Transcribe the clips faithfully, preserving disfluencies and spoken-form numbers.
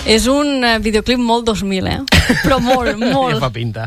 És un videoclip molt dos mil, eh? Però molt, molt. Ja fa pinta.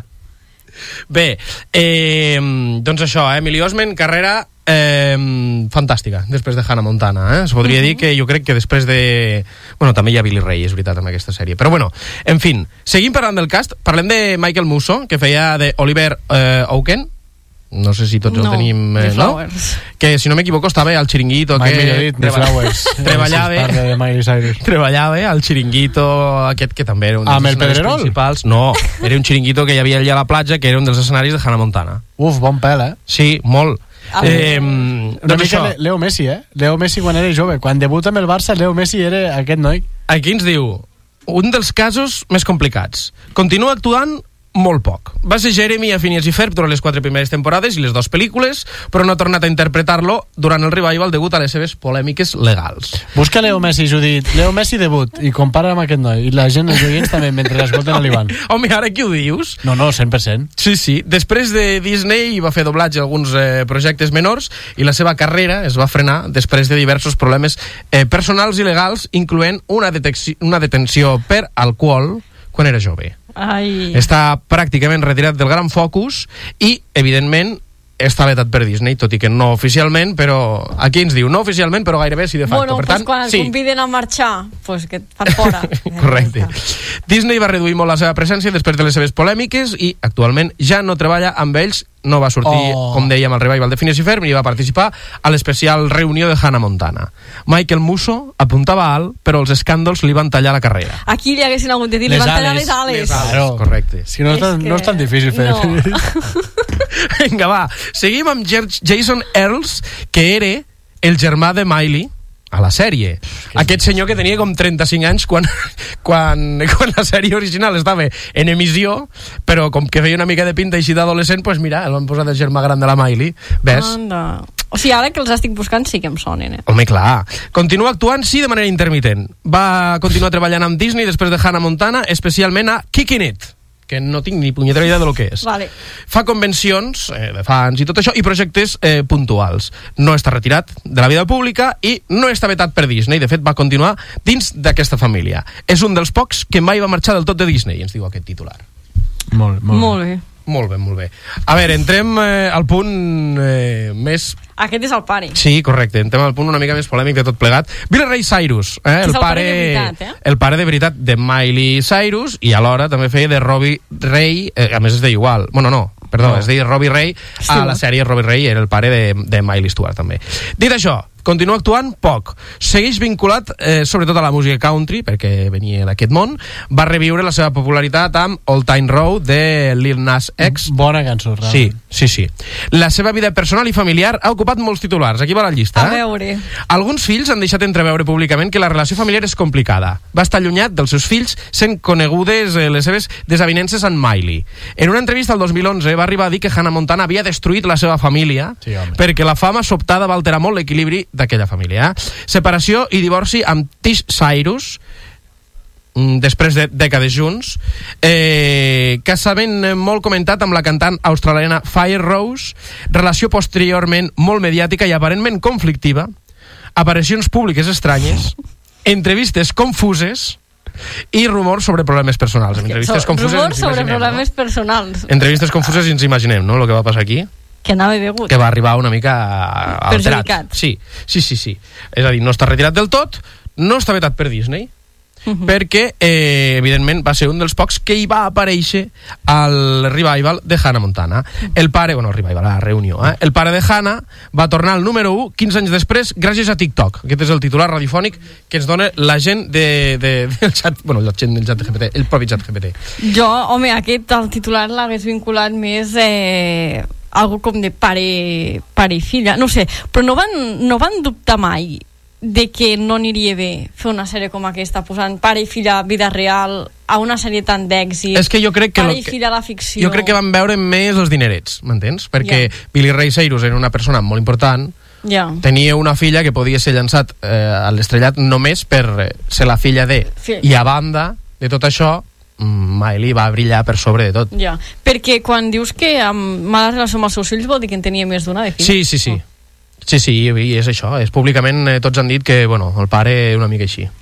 Bé, eh, doncs això, eh? Emily Osment, carrera eh, fantàstica, després de Hannah Montana, eh? Es podria uh-huh. dir que jo crec que després de... Bueno, també hi ha Billy Ray, és veritat, en aquesta sèrie. Però bueno, en fin, seguim parlant del cast. Parlem de Michael Musso, que feia de Oliver eh, Oaken. No sé si tots no, el tenim, eh, no? Que, si no m'equivoco, estava al Chiringuito. Mai que millor dit, de Flowers. Treballava, de Miley Cyrus. treballava al Chiringuito aquest, que també era un dels Amb el escenaris Pedrerol? principals. No, era un Chiringuito que hi havia allà a la platja, que era un dels escenaris de Hannah Montana. Uf, bon pèl, eh? Sí, molt. Ah, eh, Una doncs mica això, Leo Messi, eh? Leo Messi quan era jove. Quan debuta amb el Barça, Leo Messi era aquest noi. aquí ens diu un dels casos més complicats. Continua actuant molt poc. Va ser Jeremy a Phineas i Ferb durant les quatre primeres temporades i les dues pel·lícules, però no ha tornat a interpretar-lo durant el revival degut a les seves polèmiques legals. Busca Leo Messi, Judit. Leo Messi debut i compara amb aquest noi. I la gent, els oients també, mentre l'escolten a l'Ivan. Home, ara que ho dius... No, no, cent per cent. Sí, sí. Després de Disney va fer doblatge a alguns eh, projectes menors i la seva carrera es va frenar després de diversos problemes eh, personals i legals, incloent una, una detenció per alcohol quan era jove. Ai. Està pràcticament retirat del gran focus i, evidentment, està vetat per Disney, tot i que no oficialment, però aquí ens diu no oficialment, però gairebé sí de facto. Bueno, per pues tant, quan sí. el conviden a marxar, pues que et fan fora. Correcte. Disney va reduir molt la seva presència després de les seves polèmiques i actualment ja no treballa amb ells. No va sortir, oh. com dèiem, al revival de Phineas i Ferb ni va participar a l'especial reunió de Hannah Montana. Michael Musso apuntava alt, però els escàndols li van tallar la carrera. Aquí li haguessin hagut de dir, li van tallar les ales. Les ales, claro. Correcte. Si no, és, tan, que... no és tan difícil fer. No. Vinga, va. Seguim amb Jason Earls, que era el germà de Miley a la sèrie. Que Aquest sí. senyor que tenia com trenta-cinc anys quan, quan, quan la sèrie original estava en emissió, però com que feia una mica de pinta així d'adolescent, pues mira, el van posar del germà gran de la Miley. Ves? Anda. O sigui, ara que els estic buscant sí que em sonen, eh? Home, clar. Continua actuant, sí, de manera intermitent. Va continuar treballant amb Disney després de Hannah Montana, especialment a Kickin' It, que no tinc ni punyetera idea de lo que és. Vale. Fa convencions eh, de fans i tot això, i projectes eh, puntuals. No està retirat de la vida pública i no està vetat per Disney. De fet, va continuar dins d'aquesta família. És un dels pocs que mai va marxar del tot de Disney, ens diu aquest titular. Molt, molt, molt bé. Molt bé, molt bé. A veure, entrem eh, al punt eh, més... Aquest és el pare. Sí, correcte. Entrem al punt una mica més polèmic de tot plegat. Billy Ray Cyrus, eh, el, el pare, pare de veritat, eh? el pare de veritat de Miley Cyrus, i alhora també feia de Robbie Ray, eh, a més es deia igual. Bueno, no, perdó, no. es deia Robbie Ray. A la sèrie Robbie Ray era el pare de, de Miley Stewart, també. Dit això, continua actuant poc. Segueix vinculat eh, sobretot a la música country, perquè venia d'aquest món. Va reviure la seva popularitat amb Old Time Road de Lil Nas X. Bona cançó, realment. Sí, sí, sí. La seva vida personal i familiar ha ocupat molts titulars. Aquí va la llista. A veure. Alguns fills han deixat entreveure públicament que la relació familiar és complicada. Va estar allunyat dels seus fills, sent conegudes eh, les seves desavinences amb Miley. En una entrevista al dos mil onze va arribar a dir que Hannah Montana havia destruït la seva família, sí, perquè la fama sobtada va alterar molt l'equilibri d'aquella família. Separació i divorci amb Tish Cyrus, després de dècades junts, eh, casament molt comentat amb la cantant australiana Fire Rose, relació posteriorment molt mediàtica i aparentment conflictiva, aparicions públiques estranyes, entrevistes confuses i rumors sobre problemes personals. Entrevistes so, confuses rumors sobre imaginem, problemes no? personals. Entrevistes confuses i ens imaginem, no?, el que va passar aquí. Que anava begut. Que va arribar una mica alterat. Perjudicat. Sí, sí, sí, sí. És a dir, no està retirat del tot, no està vetat per Disney, uh-huh. perquè, eh, evidentment, va ser un dels pocs que hi va aparèixer al revival de Hannah Montana. El pare, bueno, el revival, la reunió, eh? El pare de Hannah va tornar al número u quinze anys després gràcies a TikTok. Aquest és el titular radiofònic que ens dona la gent de, de, del xat, bueno, la gent del xat G P T, el propi xat G P T. Jo, home, aquest, el titular l'hagués vinculat més... Eh... algo com de pare, pare i filla, no sé, però no van, no van dubtar mai de que no aniria bé fer una sèrie com aquesta, posant pare i filla vida real a una sèrie tan d'èxit. És que jo crec que pare lo i que, filla a la ficció. Jo crec que van veure més els dinerets, m'entens? Perquè yeah. Billy Ray Cyrus era una persona molt important, yeah. tenia una filla que podia ser llançat eh, a l'estrellat només per ser la filla de, sí. i a banda de tot això Miley va brillar per sobre de tot. Ja, perquè quan dius que amb mala relació amb els seus fills vol dir que en tenia més d'una de fills? Sí, sí, sí. Oh. Sí, sí, i és això. És públicament eh, tots han dit que, bueno, el pare una mica així.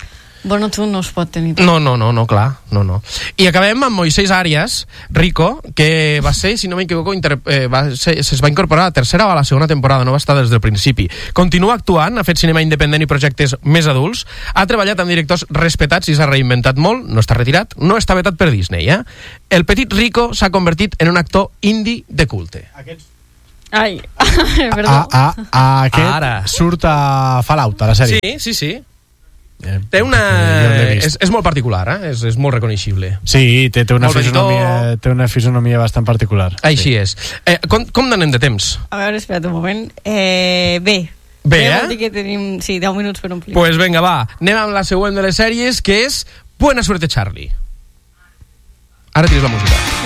Bueno, tu no es pot tenir. No, no, no, no, clar, no, no. I acabem amb Moisés Arias, Rico, que va ser, si no m'equivoco, inter... eh, va ser, es va incorporar a la tercera o a la segona temporada, no va estar des del principi. Continua actuant, ha fet cinema independent i projectes més adults, ha treballat amb directors respetats i s'ha reinventat molt, no està retirat, no està vetat per Disney, eh? El petit Rico s'ha convertit en un actor indie de culte. Aquests... Ai, perdó. A, a, a aquest Ara. surt a Fallout, a la sèrie. Sí, sí, sí. Eh, Té una... jo l'he vist. És, és molt particular, eh? És, és molt reconeixible. Sí, té, té, una Molt fisonomia, té una fisonomia bastant particular. Així sí. és. Eh, com com n'anem de temps? A veure, espera't un moment. Eh, bé. Bé, eh? Vol dir que tenim, sí, deu minuts per omplir. Pues venga, va. Anem amb la següent de les sèries, que és Buena suerte, Charlie. Ara tires la música.